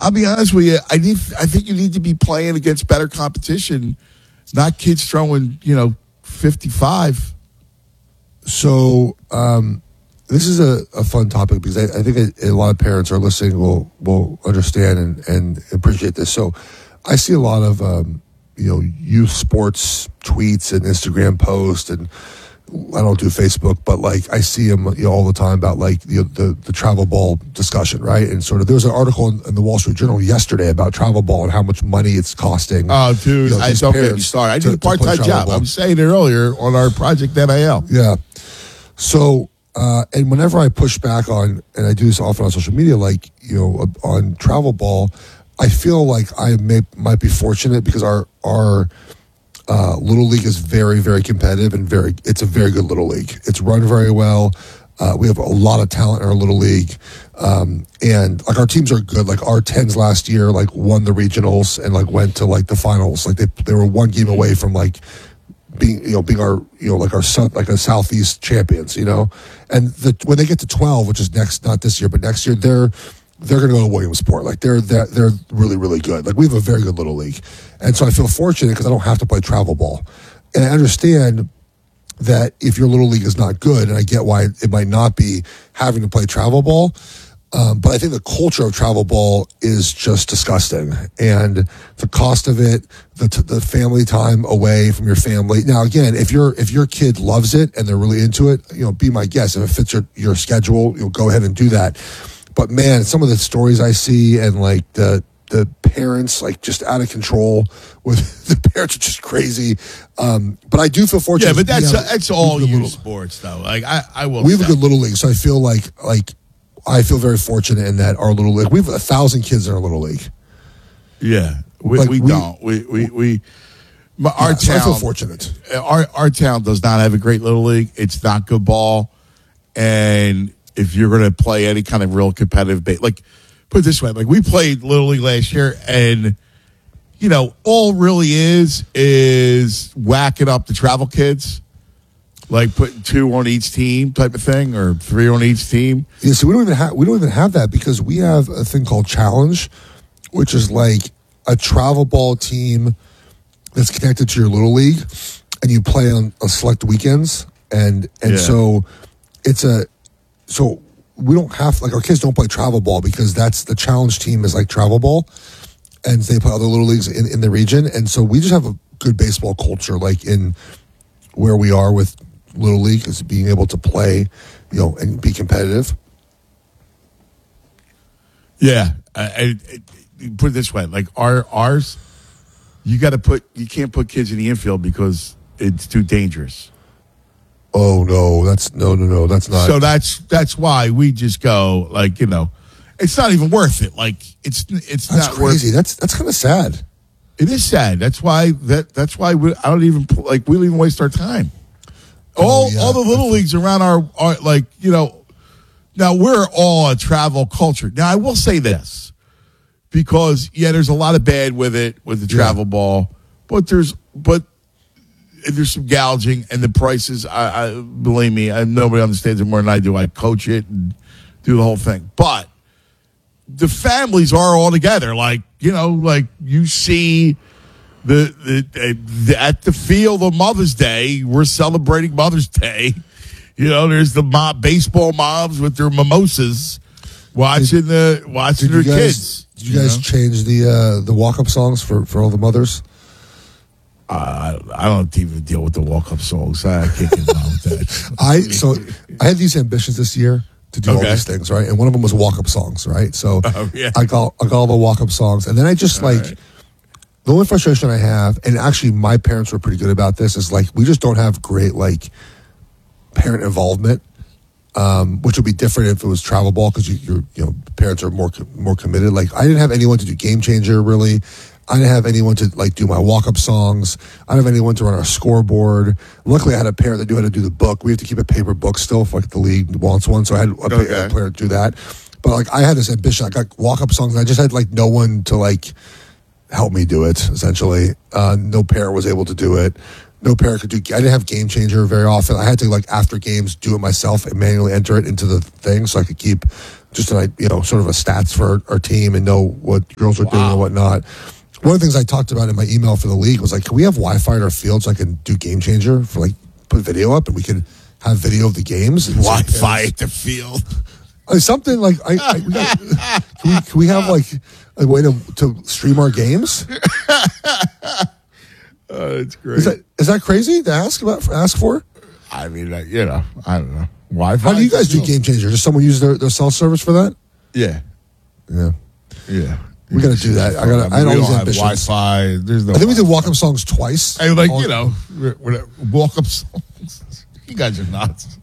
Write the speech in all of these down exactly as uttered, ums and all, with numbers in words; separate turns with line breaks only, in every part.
I'll be honest with you. I need. I think you need to be playing against better competition, not kids throwing, you know, fifty-five.
So um, this is a, a fun topic because I, I think a, a lot of parents are listening will will understand and, and appreciate this. So I see a lot of um, you know youth sports tweets and Instagram posts, and I don't do Facebook, but like I see them you know, all the time about like you know, the the travel ball discussion, right? And sort of there was an article in, in the Wall Street Journal yesterday about travel ball and how much money it's costing.
Oh, dude,
you know,
I don't get me started. I
to,
do a part time job.
Ball.
I'm saying it earlier on our Project N I L.
Yeah. So, uh, and whenever I push back on, and I do this often on social media, like you know, on travel ball, I feel like I may might be fortunate because our our Uh, Little League is very, very competitive and very, it's a very good Little League. It's run very well. Uh, we have a lot of talent in our Little League. Um, and like our teams are good. Like our tens last year, like won the regionals and like went to like the finals. Like they, they were one game away from like being, you know, being our, you know, like our, like a Southeast champions, you know? And the, when they get to twelve, which is next, not this year, but next year, they're, they're going to go to Williamsport. Like they're, they're they're really really good. Like we have a very good Little League, and so I feel fortunate because I don't have to play travel ball, and I understand that if your Little League is not good, and I get why it might not be having to play travel ball, um, but I think the culture of travel ball is just disgusting, and the cost of it, the the family time away from your family. Now again, if your if your kid loves it and they're really into it, you know, be my guest. If it fits your your schedule, you'll go ahead and do that. But man, some of the stories I see and like the the parents like just out of control with the parents are just crazy. Um, but I do feel fortunate.
Yeah, but that's
have,
that's all youth sports though. Like I, I will.
We have a good Little League, so I feel like like I feel very fortunate in that our Little League. We have a thousand kids in our Little League.
Yeah, we,
like
we, we don't. We we we. Our
yeah, so
town.
I feel fortunate.
Our our town does not have a great Little League. It's not good ball, and if you're going to play any kind of real competitive bait, like put it this way, like we played Little League last year, and you know all it really is is whacking up the travel kids, like putting two on each team type of thing, or three on each team.
Yeah, so we don't even have we don't even have that because we have a thing called Challenge, which is like a travel ball team that's connected to your Little League, and you play on, on select weekends, and and
Yeah.
so it's a So we don't have, like our kids don't play travel ball because that's the challenge team is like travel ball and they play other Little Leagues in, in the region. And so we just have a good baseball culture, like in where we are with Little League is being able to play, you know, and be competitive.
Yeah. I, I, I put it this way, like our, ours, you got to put, you can't put kids in the infield because it's too dangerous.
Oh no, that's no, no, no, that's not.
So that's that's why we just go like you know, it's not even worth it. Like it's it's
that's
not
crazy.
Worth,
that's that's kind of sad.
It is sad. That's why that that's why we, I don't even like we don't even waste our time. All
oh, yeah.
all the little leagues around our are like you know. Now we're all a travel culture. Now I will say this because yeah, there's a lot of bad with it with the travel yeah. ball, but there's but. There's some gouging, and the prices, I, I believe me, I, nobody understands it more than I do. I coach it and do the whole thing. But the families are all together. Like, you know, like you see the, the, the at the field of Mother's Day, we're celebrating Mother's Day. You know, there's the mob, baseball moms with their mimosas watching did, the watching their
guys,
kids.
Did you guys you know? change the uh, the walk-up songs for, for all the mothers?
Uh, I don't even deal with the walk-up songs. I can't get involved with that.
I so I had these ambitions this year to do
okay.
all these things, right? And one of them was walk-up songs, right? So
oh, yeah.
I got I got all the walk-up songs, and then I just all like right. the only frustration I have, and actually my parents were pretty good about this, is like we just don't have great like parent involvement, um, which would be different if it was travel ball because you, your you know parents are more more committed. Like I didn't have anyone to do Game Changer really. I didn't have anyone to like do my walk-up songs. I didn't have anyone to run our scoreboard. Luckily, I had a parent that knew how to do the book. We have to keep a paper book still if like the league wants one, so I had a,
okay.
a player do that. But like I had this ambition. I got walk-up songs, and I just had like no one to like help me do it. Essentially, uh, no parent was able to do it. No parent could do. I didn't have Game Changer very often. I had to like after games do it myself and manually enter it into the thing so I could keep just like, you know, sort of a stats for our, our team and know what girls are wow. doing and whatnot. One of the things I talked about in my email for the league was like, can we have Wi-Fi at our field so I can do Game Changer for like put video up and we can have video of the games?
Wi-Fi at the field.
I mean, something like I, I we got, can, we, can we have like a way to to stream our games?
Oh, that's great.
Is that, is that crazy to ask about? Ask for?
I mean, uh, you know, I don't know. Wi-Fi.
How do you guys do Game Changer? Does someone use their, their cell service for that?
Yeah,
yeah,
yeah.
We got to do that. I got. I, I don't have
Wi-Fi. There's no.
I think we did walk-up songs twice.
I like, you know, walk-up songs. You guys are nuts.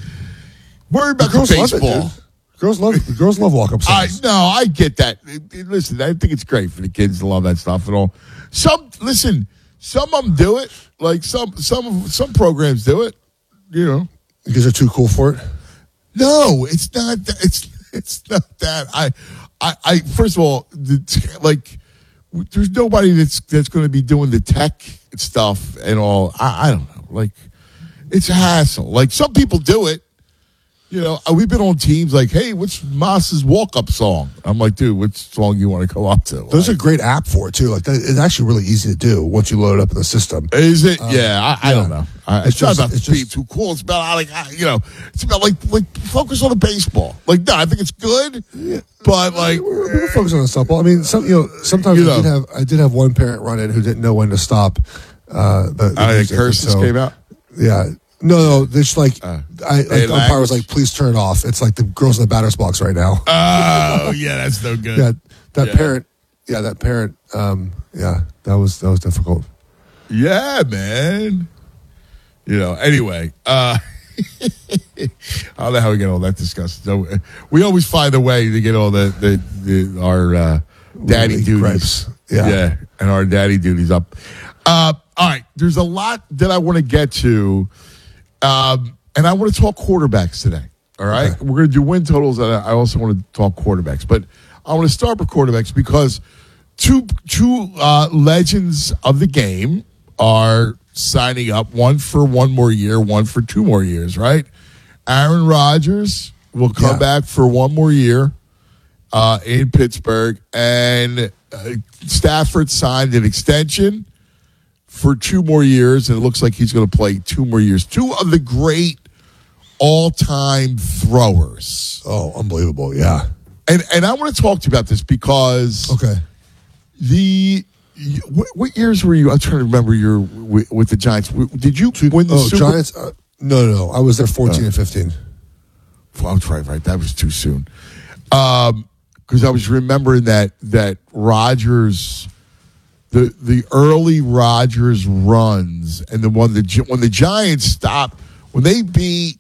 Worry about the, the baseball.
Love it, girls love the girls love walk-up songs.
I, no, I get that. Listen, I think it's great for the kids to love that stuff and all. Some listen, some of them do it. Like some some some programs do it. You know,
because they're too cool for it.
No, it's not. That, it's it's not that. I I, I first of all, the, like, there's nobody that's that's going to be doing the tech stuff and all. I, I don't know. Like, it's a hassle. Like some people do it. You know, we've been on teams like, hey, what's Moss's walk-up song? I'm like, dude, which song you want to go up to?
There's
like,
a great app for it, too. Like, that, it's actually really easy to do once you load it up in the system.
Is it? Um, yeah, I, I yeah. don't know. I, it's, it's just, not about
it's
being
just,
too cool. It's about, like, you know, it's about, like, like focus on the baseball. Like, no, I think it's good, yeah. but, like.
We're, we're focusing on softball. I mean, some, you know, sometimes you I, know, did have, I did have one parent run in who didn't know when to stop. Uh, the, the
I think curses so, came out?
Yeah. No, no, there's like, uh, I, like the umpire was like, please turn it off. It's like the girls in the batter's box right now.
Oh, yeah, that's no good.
Yeah, that
yeah.
parent, yeah, that parent, um, yeah, that was that was difficult.
Yeah, man. You know, anyway, uh, I don't know how we get all that discussed. So we always find a way to get all the, the, the our uh, daddy really duties. Gripes.
Yeah.
yeah, and our daddy duties up. Uh, all right, there's a lot that I want to get to. Um, and I want to talk quarterbacks today. All right. Okay. We're going to do win totals. And I also want to talk quarterbacks. But I want to start with quarterbacks because two two uh, legends of the game are signing up, one for one more year, one for two more years, right? Aaron Rodgers will come yeah. back for one more year uh, in Pittsburgh. And uh, Stafford signed an extension for two more years, and it looks like he's going to play two more years. Two of the great all-time throwers.
Oh, unbelievable, yeah.
And and I want to talk to you about this because
okay,
the what, what years were you? I'm trying to remember your with, with the Giants. Did you win the
oh,
Super?
Giants? Uh, no, no, no. I was there fourteen uh, and fifteen.
Well, that's right, right. That was too soon. Um, because I was remembering that that Rodgers. The the early Rodgers runs and the one that when the Giants stopped when they beat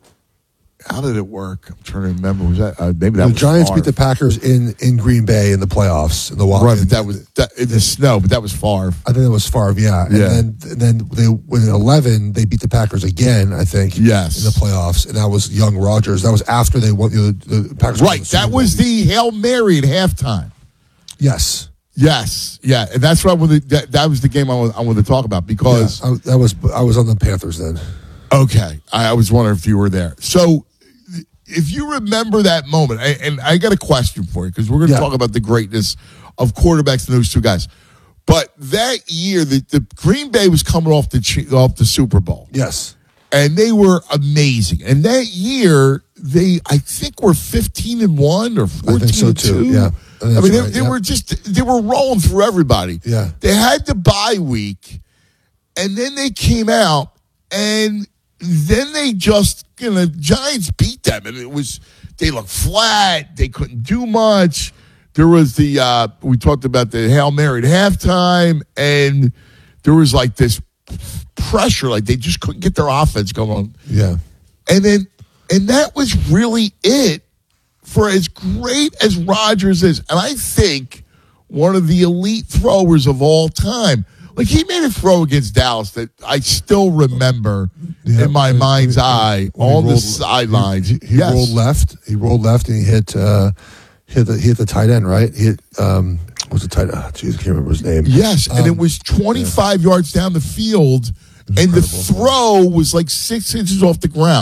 how did it work? I'm trying to remember. Was that uh, maybe that
the
was
Giants
Favre.
beat the Packers in, in Green Bay in the playoffs in the wild.
Right, but that was that, in the snow. But that was Favre.
I think that was Favre. Yeah, and
yeah.
then and then they in eleven they beat the Packers again. I think
yes
in the playoffs, and that was young Rodgers. That was after they won the, the Packers.
Right,
the
that was the Hail Mary at halftime.
Yes.
Yes, yeah, and that's what I wanted. That, that was the game I, was, I wanted to talk about because
yeah, I, that was I was on the Panthers then.
Okay, I, I was wondering if you were there. So, if you remember that moment, I, and I got a question for you because we're going to yeah. talk about the greatness of quarterbacks and those two guys. But that year, the, the Green Bay was coming off the off the Super Bowl.
Yes,
and they were amazing. And that year, they I think were fifteen and one or fourteen
I think so
and two.
Too. Yeah.
I mean, they,
right,
they
yeah.
were just, they were rolling through everybody.
Yeah.
They had the bye week, and then they came out, and then they just, you know, Giants beat them, and it was, they looked flat. They couldn't do much. There was the, uh, we talked about the Hail Mary at halftime, and there was like this pressure, like they just couldn't get their offense going.
Yeah.
And then, and that was really it. For as great as Rodgers is, and I think one of the elite throwers of all time, like he made a throw against Dallas that I still remember yeah, in my mind's when, eye when on rolled, the sidelines.
He, he yes. rolled left. He rolled left and he hit uh, hit the hit the tight end. Right. He hit um, what was the tight end? Oh, geez, I can't remember his name.
Yes, um, and it was twenty-five
yeah.
yards down the field, and the throw was like six inches off the ground.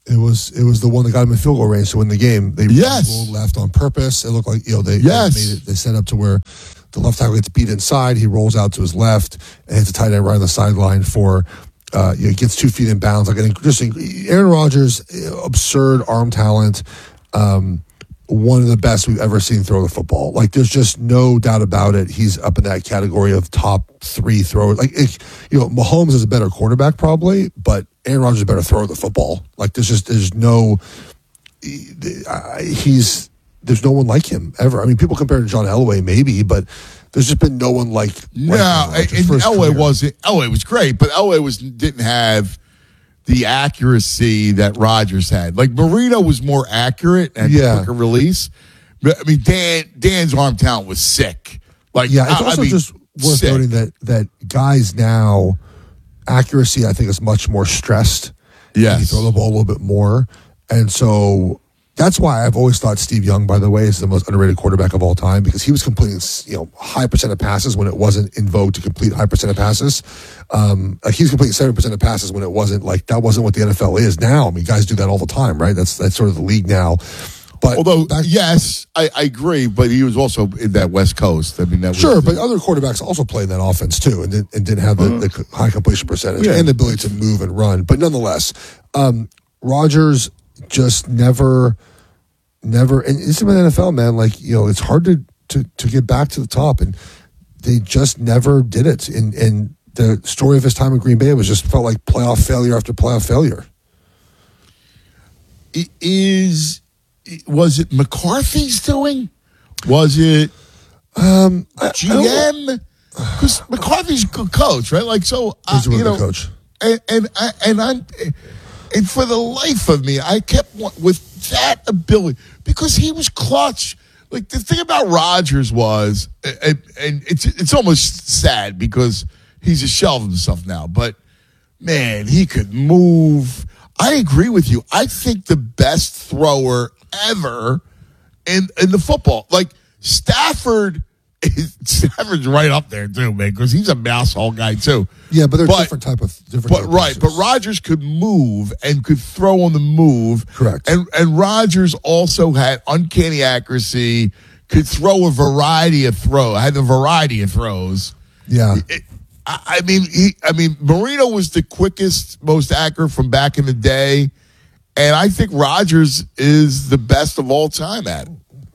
It was it was the one that got him in field goal range to win the game. They
Yes.
rolled left on purpose. It looked like you know they,
Yes.
they made it. They set up to where the left tackle gets beat inside. He rolls out to his left and hits a tight end right on the sideline for. Uh, you know, gets two feet in bounds. Like just Aaron Rodgers, absurd arm talent. Um, one of the best we've ever seen throw the football. Like there's just no doubt about it. He's up in that category of top three throwers. Like it, you know, Mahomes is a better quarterback probably, but Aaron Rodgers is a better thrower of the football. Like there's just there's no he's there's no one like him ever. I mean, people compare to John Elway maybe, but there's just been no one like.
No,
like
and Elway wasn't. Elway was great, but Elway was didn't have the accuracy that Rodgers had. Like Marino was more accurate and
yeah.
quicker release. But I mean, Dan Dan's arm talent was sick. Like
yeah, it's
I,
also
I mean,
just worth
sick.
noting that that guys now accuracy I think is much more stressed.
Yes,
you throw the ball a little bit more, and so. That's why I've always thought Steve Young, by the way, is the most underrated quarterback of all time because he was completing, you know, high percent of passes when it wasn't in vogue to complete high percent of passes. Um, like he was completing seven percent of passes when it wasn't like that wasn't what the N F L is now. I mean, guys do that all the time, right? That's that's sort of the league now. But
although
back,
yes, I, I agree, but he was also in that West Coast. I mean, that was
sure,
the,
but other quarterbacks also played that offense too, and didn't, and didn't have the, uh-huh. the high completion percentage yeah. and the ability to move and run. But nonetheless, um, Rodgers just never. Never, and it's in the N F L, man. Like you know, it's hard to, to to get back to the top, and they just never did it. And and the story of his time in Green Bay was just felt like playoff failure after playoff failure.
It is was it McCarthy's doing? Was it
um,
G M? Because McCarthy's a good coach, right? Like so, uh,
he's a
you
good
know,
coach,
and and I, and I'm. And for the life of me, I kept with that ability because he was clutch. Like the thing about Rodgers was, and, and it's it's almost sad because he's a shell of himself now. But man, he could move. I agree with you. I think the best thrower ever in in the football, like Stafford. Stafford's right up there too, man, because he's a mouse hole guy too.
Yeah, but they're but, different type of different.
But
type
right,
of
but Rodgers could move and could throw on the move.
Correct.
And and Rodgers also had uncanny accuracy, could throw a variety of throw. Had a variety of throws.
Yeah.
It, I, I mean, he. I mean, Marino was the quickest, most accurate from back in the day, and I think Rodgers is the best of all time at it.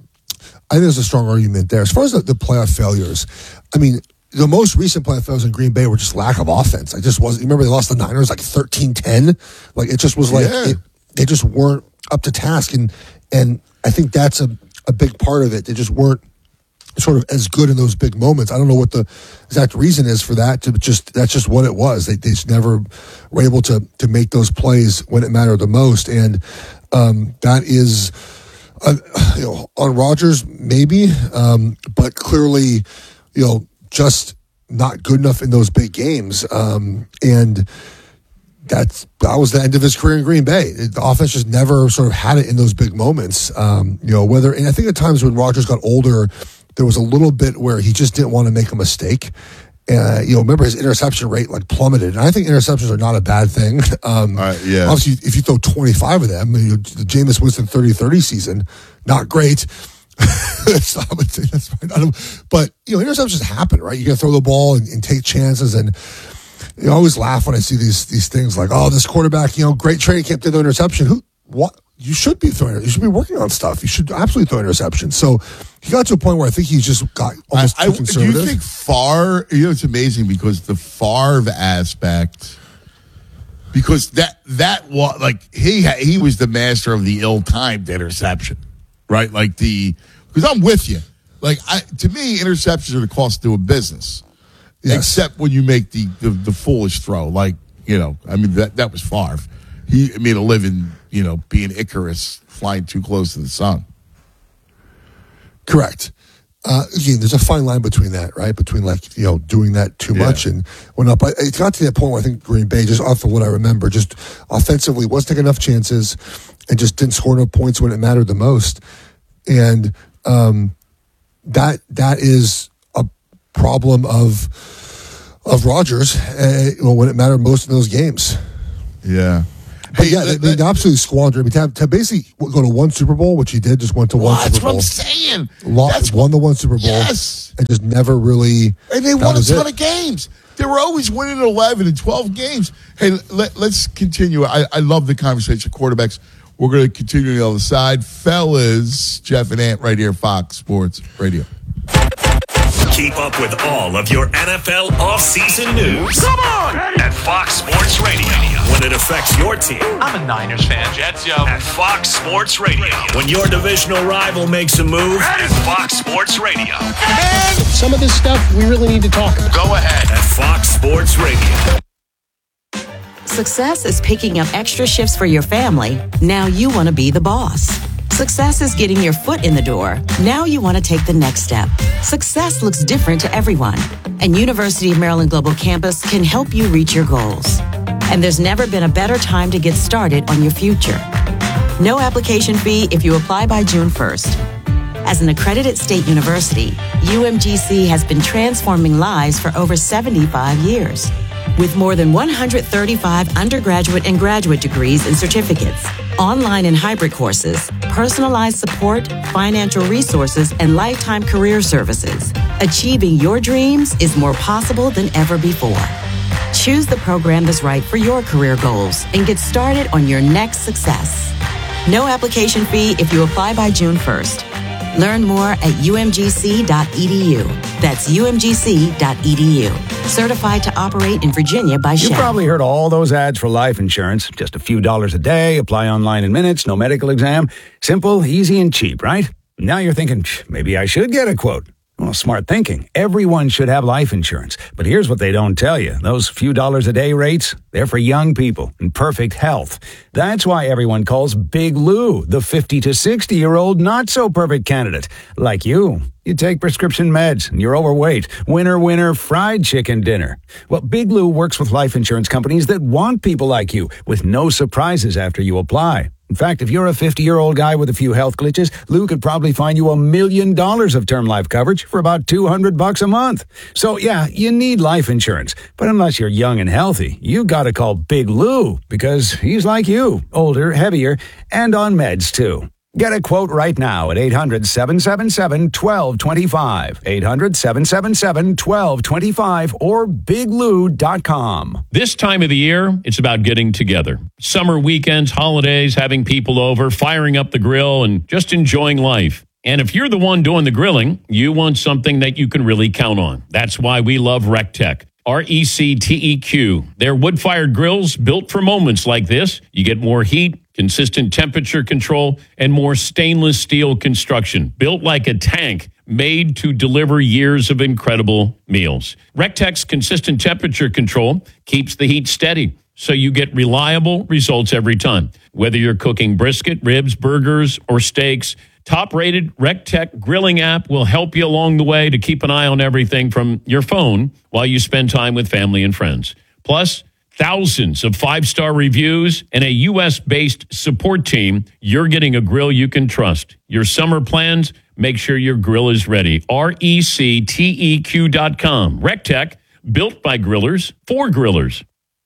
I think there's a strong argument there. As far as the, the playoff failures, I mean, the most recent playoff failures in Green Bay were just lack of offense. I just wasn't. Remember, they lost the Niners like thirteen ten. Like it just was like
yeah.
it, they just weren't up to task, and and I think that's a a big part of it. They just weren't sort of as good in those big moments. I don't know what the exact reason is for that. To just that's just what it was. They they just never were able to to make those plays when it mattered the most, and um, that is. Uh, you know, on Rodgers, maybe, um, but clearly, you know, just not good enough in those big games. Um, and that's that was the end of his career in Green Bay. The offense just never sort of had it in those big moments. Um, you know, whether and I think at times when Rodgers got older, there was a little bit where he just didn't want to make a mistake. Uh, you know, remember his interception rate like plummeted, and I think interceptions are not a bad thing. Um,
uh, yeah.
Obviously, if you throw twenty-five of them, you know, the Jameis Winston thirty thirty season, not great. that's not, that's fine. I don't, but you know, interceptions happen, right? You got to throw the ball and, and take chances, and you know, I always laugh when I see these these things like, oh, this quarterback, you know, great training camp did the interception. Who? What? You should be throwing. You should be working on stuff. You should absolutely throw interceptions. So he got to a point where I think he just got almost
I,
too
I,
conservative.
Do you think Favre? You know, it's amazing because the Favre aspect, because that that was like he he was the master of the ill-timed interception, right? Like the because I'm with you. Like I, to me, interceptions are the cost of doing business, yes. Except when you make the, the the foolish throw. Like you know, I mean that that was Favre. He made a living, you know, being Icarus, flying too close to the sun.
Correct. Uh, again, there's a fine line between that, right? Between like, you know, doing that too
yeah.
much and went up. But it got to that point where I think Green Bay, just off of what I remember, just offensively wasn't taking enough chances and just didn't score enough points when it mattered the most. And um, that that is a problem of of Rodgers uh, when it mattered most in those games.
Yeah.
But yeah, they, they absolutely squandered. I mean, to, have, to basically go to one Super Bowl, which he did, just went to
well,
one
that's
Super Bowl.
That's what I'm saying.
Lost,
that's
won the one Super Bowl.
Yes.
And just never really.
And they won a ton
it.
of games. They were always winning eleven and twelve games. Hey, let, let's continue. I, I love the conversation. Quarterbacks. We're going to continue on the other side. Fellas, Jeff and Ant right here, Fox Sports Radio.
Keep up with all of your N F L offseason news.
Come on!
At Fox Sports Radio. When it affects your team.
I'm a Niners fan. Jets, yo.
At Fox Sports Radio. When your divisional rival makes a move. At Fox Sports Radio.
And some of this stuff we really need to talk about.
Go ahead. At Fox Sports Radio.
Success is picking up extra shifts for your family. Now you want to be the boss. Success is getting your foot in the door. Now you want to take the next step. Success looks different to everyone, and University of Maryland Global Campus can help you reach your goals. And there's never been a better time to get started on your future. No application fee if you apply by June first. As an accredited state university, U M G C has been transforming lives for over seventy-five years. With more than one hundred thirty-five undergraduate and graduate degrees and certificates, online and hybrid courses, personalized support, financial resources, and lifetime career services, achieving your dreams is more possible than ever before. Choose the program that's right for your career goals and get started on your next success. No application fee if you apply by June first. Learn more at U M G C dot E D U. That's U M G C dot E D U. Certified to operate in Virginia by Shell.
You probably heard all those ads for life insurance. Just a few dollars a day, apply online in minutes, no medical exam. Simple, easy, and cheap, right? Now you're thinking, maybe I should get a quote. Well, smart thinking. Everyone should have life insurance. But here's what they don't tell you. Those few dollars a day rates, they're for young people in perfect health. That's why everyone calls Big Lou the fifty to sixty-year-old not-so-perfect candidate. Like you. You take prescription meds, and you're overweight. Winner, winner, fried chicken dinner. Well, Big Lou works with life insurance companies that want people like you, with no surprises after you apply. In fact, if you're a fifty-year-old guy with a few health glitches, Lou could probably find you a million dollars of term life coverage for about two hundred bucks a month. So, yeah, you need life insurance. But unless you're young and healthy, you gotta call Big Lou, because he's like you, older, heavier, and on meds, too. Get a quote right now at eight hundred, seven seven seven, one two two five, eight hundred, seven seven seven, one two two five, or big lou dot com.
This time of the year, it's about getting together. Summer weekends, holidays, having people over, firing up the grill, and just enjoying life. And if you're the one doing the grilling, you want something that you can really count on. That's why we love RecTech. R E C T E Q. They're wood-fired grills built for moments like this. You get more heat, consistent temperature control, and more stainless steel construction. Built like a tank, made to deliver years of incredible meals. RecTech's consistent temperature control keeps the heat steady, so you get reliable results every time. Whether you're cooking brisket, ribs, burgers, or steaks, top-rated RecTech grilling app will help you along the way to keep an eye on everything from your phone while you spend time with family and friends. Plus, thousands of five-star reviews and a U S-based support team. You're getting a grill you can trust. Your summer plans, make sure your grill is ready. R E C T E Q dot com. RecTech, built by grillers, for grillers.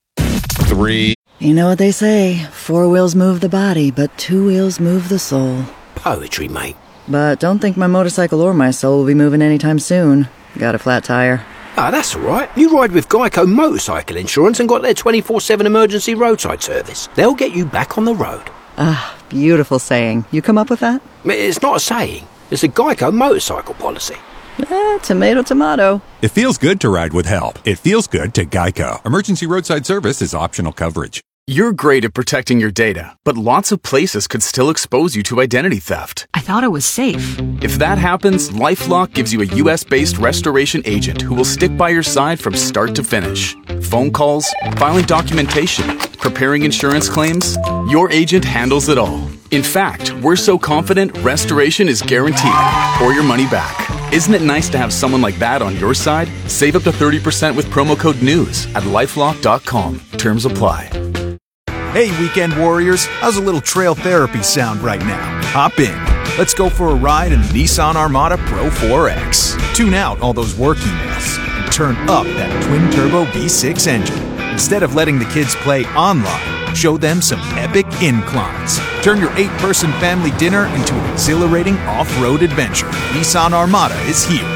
Three.
You know what they say, four wheels move the body, but two wheels move the soul.
Poetry, mate.
But don't think my motorcycle or my soul will be moving anytime soon. Got a flat tire.
Ah, that's all right. You ride with Geico Motorcycle Insurance and got their twenty-four seven emergency roadside service. They'll get you back on the road.
Ah, beautiful saying. You come up with that?
It's not a saying. It's a Geico motorcycle policy.
Eh, tomato, tomato.
It feels good to ride with help. It feels good to Geico. Emergency roadside service is optional coverage.
You're great at protecting your data, but lots of places could still expose you to identity theft.
I thought it was safe.
If that happens, LifeLock gives you a U S-based restoration agent who will stick by your side from start to finish. Phone calls, filing documentation, preparing insurance claims, your agent handles it all. In fact, we're so confident restoration is guaranteed, or your money back. Isn't it nice to have someone like that on your side? Save up to thirty percent with promo code NEWS at lifelock dot com. Terms apply.
Hey, weekend warriors, how's a little trail therapy sound right now? Hop in. Let's go for a ride in the Nissan Armada Pro four X. Tune out all those work emails and turn up that twin-turbo V six engine. Instead of letting the kids play online, show them some epic inclines. Turn your eight-person family dinner into an exhilarating off-road adventure. Nissan Armada is here.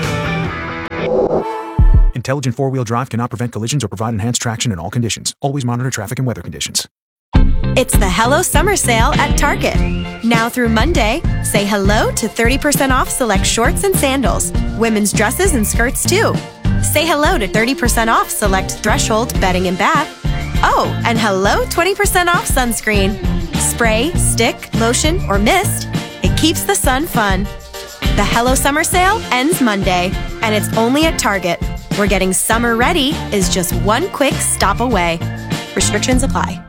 Intelligent four-wheel drive cannot prevent collisions or provide enhanced traction in all conditions. Always monitor traffic and weather conditions.
It's the Hello Summer Sale at Target. Now through Monday, say hello to thirty percent off select shorts and sandals, women's dresses and skirts too. Say hello to thirty percent off select Threshold bedding and bath. Oh, and hello twenty percent off sunscreen. Spray, stick, lotion, or mist. It keeps the sun fun. The Hello Summer Sale ends Monday, and it's only at Target, where getting summer ready is just one quick stop away. Restrictions apply.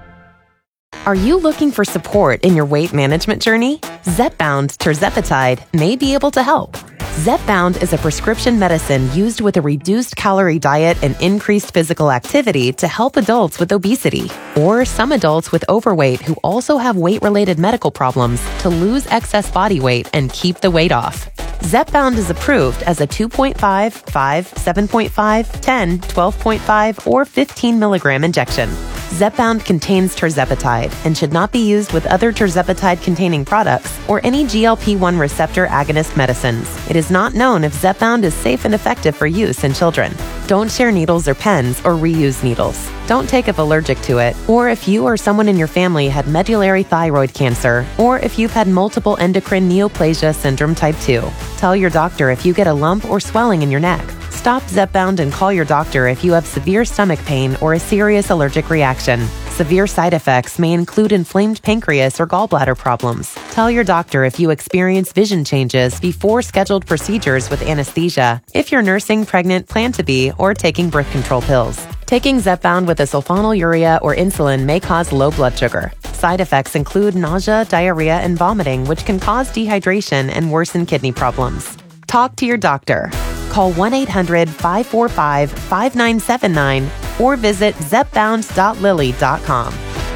Are you looking for support in your weight management journey? Zepbound Tirzepatide may be able to help. Zepbound is a prescription medicine used with a reduced calorie diet and increased physical activity to help adults with obesity or some adults with overweight who also have weight-related medical problems to lose excess body weight and keep the weight off. Zepbound is approved as a two point five, five, seven point five, ten, twelve point five, or fifteen milligram injection. Zepbound contains tirzepatide and should not be used with other tirzepatide-containing products or any G L P one receptor agonist medicines. It is not known if Zepbound is safe and effective for use in children. Don't share needles or pens or reuse needles. Don't take if allergic to it, or if you or someone in your family had medullary thyroid cancer, or if you've had multiple endocrine neoplasia syndrome type two. Tell your doctor if you get a lump or swelling in your neck. Stop Zepbound and call your doctor if you have severe stomach pain or a serious allergic reaction. Severe side effects may include inflamed pancreas or gallbladder problems. Tell your doctor if you experience vision changes before scheduled procedures with anesthesia, if you're nursing, pregnant, plan to be, or taking birth control pills. Taking Zepbound with a sulfonylurea or insulin may cause low blood sugar. Side effects include nausea, diarrhea, and vomiting, which can cause dehydration and worsen kidney problems. Talk to your doctor. Call one eight hundred, five four five, five nine seven nine or visit zepbound dot lilly dot com.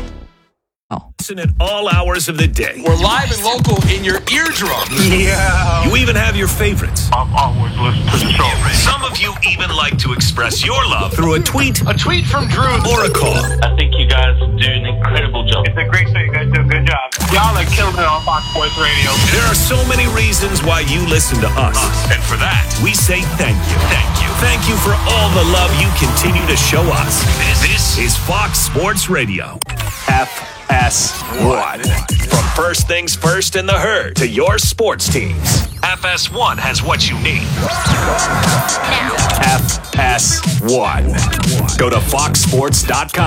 Listen at all hours of the day.
We're live and local in your eardrum.
Yeah. You even have your favorites.
I've always listened to the show.
Some of you even like to express your love through a tweet,
a tweet from Drew,
or a call.
I think you guys do an incredible job.
It's a great show. You guys do a good job.
Y'all are killing it on Fox Sports Radio.
There are so many reasons why you listen to us. And for that, we say thank you. Thank you. Thank you for all the love you continue to show us. This is Fox Sports Radio. F S one. From First Things First in the Herd to your sports teams, F S one has what you need. Now. F S one. Go to fox sports dot com.